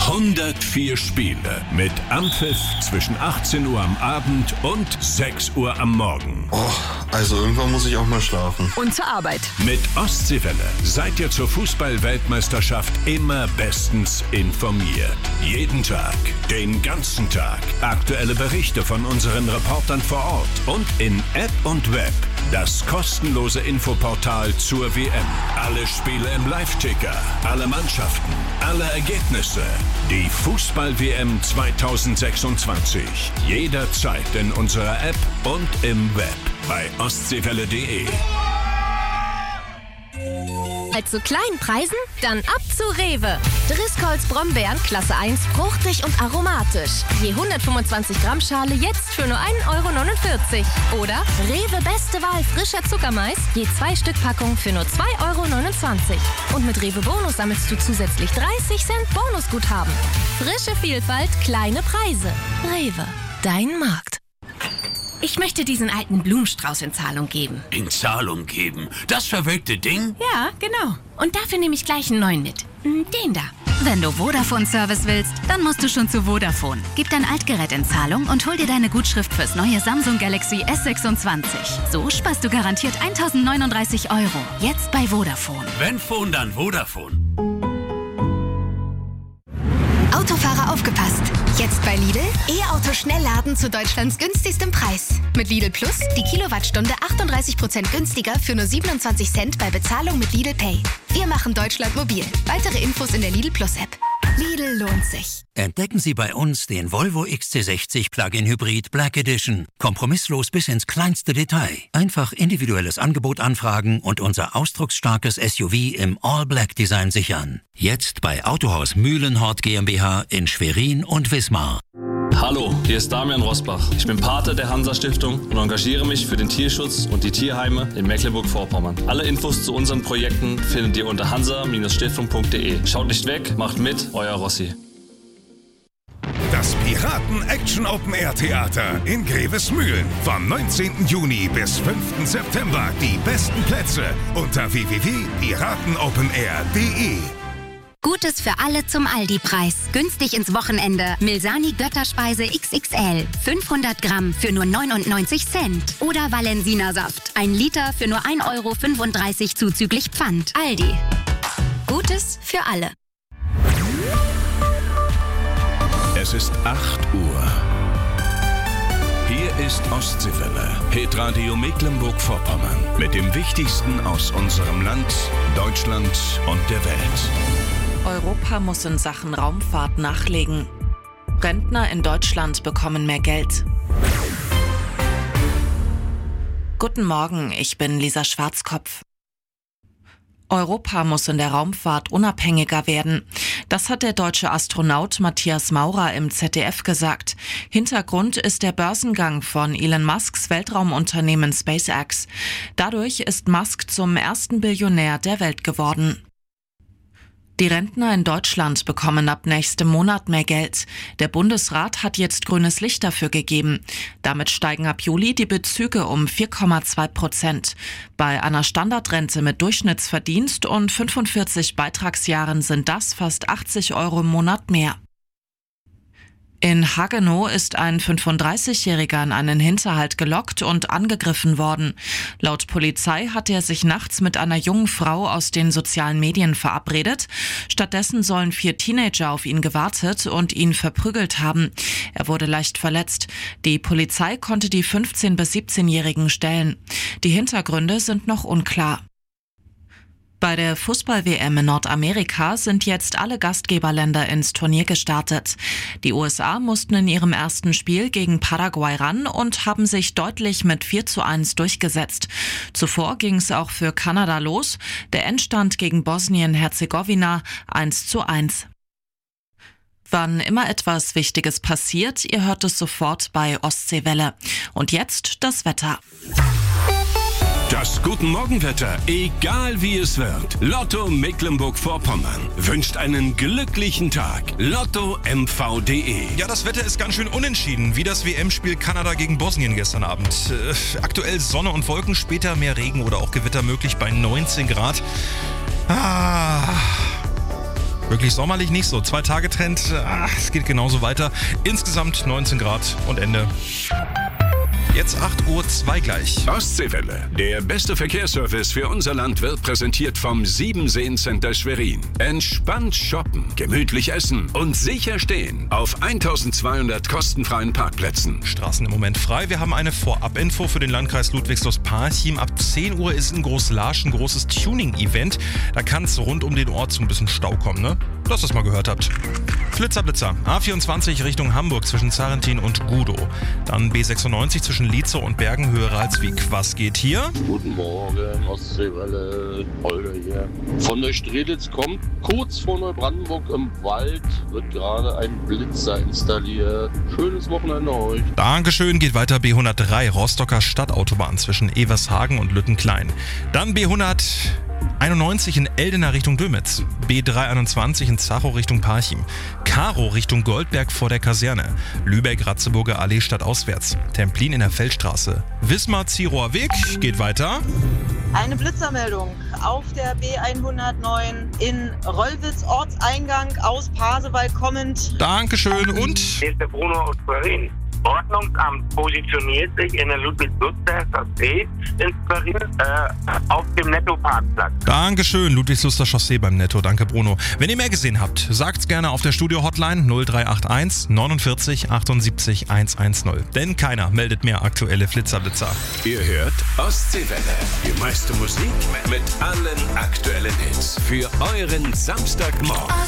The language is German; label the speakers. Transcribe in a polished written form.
Speaker 1: 104 Spiele mit Anpfiff zwischen 18 Uhr am Abend und 6 Uhr am Morgen.
Speaker 2: Oh, also irgendwann muss ich auch mal schlafen.
Speaker 3: Und zur Arbeit.
Speaker 1: Mit Ostseewelle seid ihr zur Fußball-Weltmeisterschaft immer bestens informiert. Jeden Tag, den ganzen Tag. Aktuelle Berichte von unseren Reportern vor Ort und in App und Web. Das kostenlose Infoportal zur WM. Alle Spiele im Live-Ticker, alle Mannschaften, alle Ergebnisse. Die Fußball-WM 2026. Jederzeit in unserer App und im Web bei ostseewelle.de.
Speaker 4: Bei zu kleinen Preisen? Dann ab zu Rewe. Driscolls Brombeeren Klasse 1, fruchtig und aromatisch. Je 125 Gramm Schale jetzt für nur 1,49 €. Oder Rewe Beste Wahl frischer Zuckermais, je 2 Stück Packung für nur 2,29 €. Und mit Rewe Bonus sammelst du zusätzlich 30 Cent Bonusguthaben. Frische Vielfalt, kleine Preise. Rewe, dein Markt.
Speaker 5: Ich möchte diesen alten Blumenstrauß in Zahlung geben.
Speaker 6: In Zahlung geben? Das verwelkte Ding?
Speaker 5: Ja, genau. Und dafür nehme ich gleich einen neuen mit. Den da.
Speaker 7: Wenn du Vodafone-Service willst, dann musst du schon zu Vodafone. Gib dein Altgerät in Zahlung und hol dir deine Gutschrift fürs neue Samsung Galaxy S26. So sparst du garantiert 1.039 €. Jetzt bei Vodafone.
Speaker 6: Wenn Phone, dann Vodafone.
Speaker 8: Autofahrer aufgepasst! Jetzt bei Lidl E-Auto Schnellladen zu Deutschlands günstigstem Preis. Mit Lidl Plus die Kilowattstunde 38% günstiger für nur 27 Cent bei Bezahlung mit Lidl Pay. Wir machen Deutschland mobil. Weitere Infos in der Lidl Plus App. Lidl lohnt sich.
Speaker 6: Entdecken Sie bei uns den Volvo XC60 Plug-in Hybrid Black Edition. Kompromisslos bis ins kleinste Detail. Einfach individuelles Angebot anfragen und unser ausdrucksstarkes SUV im All-Black-Design sichern. Jetzt bei Autohaus Mühlenhort GmbH in Schwerin und Wismar.
Speaker 9: Hallo, hier ist Damian Rosbach. Ich bin Pate der Hansa-Stiftung und engagiere mich für den Tierschutz und die Tierheime in Mecklenburg-Vorpommern. Alle Infos zu unseren Projekten findet ihr unter hansa-stiftung.de. Schaut nicht weg, macht mit, euer Rossi.
Speaker 10: Das Piraten-Action-Open-Air-Theater in Grevesmühlen. Vom 19. Juni bis 5. September die besten Plätze unter www.piratenopenair.de.
Speaker 11: Gutes für alle zum Aldi-Preis. Günstig ins Wochenende. Milsani Götterspeise XXL. 500 Gramm für nur 99 Cent. Oder Valensina Saft. 1 Liter für nur 1,35 € zuzüglich Pfand. Aldi. Gutes für alle.
Speaker 1: Es ist 8 Uhr. Hier ist Ostseewelle, Hitradio Mecklenburg-Vorpommern. Mit dem Wichtigsten aus unserem Land, Deutschland und der Welt.
Speaker 12: Europa muss in Sachen Raumfahrt nachlegen. Rentner in Deutschland bekommen mehr Geld. Guten Morgen, ich bin Lisa Schwarzkopf. Europa muss in der Raumfahrt unabhängiger werden. Das hat der deutsche Astronaut Matthias Maurer im ZDF gesagt. Hintergrund ist der Börsengang von Elon Musks Weltraumunternehmen SpaceX. Dadurch ist Musk zum ersten Billionär der Welt geworden. Die Rentner in Deutschland bekommen ab nächstem Monat mehr Geld. Der Bundesrat hat jetzt grünes Licht dafür gegeben. Damit steigen ab Juli die Bezüge um 4,2%. Bei einer Standardrente mit Durchschnittsverdienst und 45 Beitragsjahren sind das fast 80 € im Monat mehr. In Hagenow ist ein 35-Jähriger in einen Hinterhalt gelockt und angegriffen worden. Laut Polizei hat er sich nachts mit einer jungen Frau aus den sozialen Medien verabredet. Stattdessen sollen 4 Teenager auf ihn gewartet und ihn verprügelt haben. Er wurde leicht verletzt. Die Polizei konnte die 15- bis 17-Jährigen stellen. Die Hintergründe sind noch unklar. Bei der Fußball-WM in Nordamerika sind jetzt alle Gastgeberländer ins Turnier gestartet. Die USA mussten in ihrem ersten Spiel gegen Paraguay ran und haben sich deutlich mit 4:1 durchgesetzt. Zuvor ging es auch für Kanada los. Der Endstand gegen Bosnien-Herzegowina 1:1. Wann immer etwas Wichtiges passiert, ihr hört es sofort bei Ostseewelle. Und jetzt das Wetter.
Speaker 1: Das Guten Morgenwetter, egal wie es wird. Lotto Mecklenburg-Vorpommern wünscht einen glücklichen Tag. LottoMV.de.
Speaker 13: Ja, das Wetter ist ganz schön unentschieden, wie das WM-Spiel Kanada gegen Bosnien gestern Abend. Aktuell Sonne und Wolken, später mehr Regen oder auch Gewitter möglich bei 19 Grad. Wirklich sommerlich nicht so. 2-Tage-Trend, es geht genauso weiter. Insgesamt 19 Grad und Ende. Jetzt 8:02 Uhr gleich.
Speaker 1: Ostseewelle. Der beste Verkehrsservice für unser Land wird präsentiert vom Siebenseen-Center Schwerin. Entspannt shoppen, gemütlich essen und sicher stehen auf 1200 kostenfreien Parkplätzen.
Speaker 13: Straßen im Moment frei. Wir haben eine Vorab-Info für den Landkreis Ludwigslust-Parchim. Ab 10 Uhr ist in Großlarsch ein großes Tuning-Event. Da kann es rund um den Ort zu ein bisschen Stau kommen, ne? Dass ihr es mal gehört habt. Flitzer. A24 Richtung Hamburg zwischen Zarentin und Gudow. Dann B96 zwischen Lietzow und Bergen, Höhe Ralswiek. Was geht hier?
Speaker 3: Guten Morgen, Ostseewelle, Holger hier. Von der Strelitz kommt, kurz vor Neubrandenburg im Wald, wird gerade ein Blitzer installiert. Schönes Wochenende euch.
Speaker 13: Dankeschön, geht weiter B103 Rostocker Stadtautobahn zwischen Evershagen und Lüttenklein. Dann B191 in Eldena Richtung Dömitz, B321 in Zachow Richtung Parchim, Karow Richtung Goldberg vor der Kaserne, Lübeck-Ratzeburger Allee stadtauswärts, Templin in der Feldstraße, Wismar-Zierower Weg, geht weiter.
Speaker 14: Eine Blitzermeldung auf der B109 in Rollwitz, Ortseingang aus Pasewalk kommend.
Speaker 13: Dankeschön und...
Speaker 15: Hier ist der Bruno aus Schwerin. Ordnungsamt positioniert sich in der Ludwigslustler Chaussee in Schwerin auf dem Netto-Parkplatz.
Speaker 13: Dankeschön, Ludwigslustler Chaussee beim Netto. Danke, Bruno. Wenn ihr mehr gesehen habt, sagt's gerne auf der Studio-Hotline 0381 49 78 110. Denn keiner meldet mehr aktuelle Flitzerblitzer.
Speaker 1: Ihr hört Ostseewelle. Die meiste Musik mit allen aktuellen Hits. Für euren Samstagmorgen.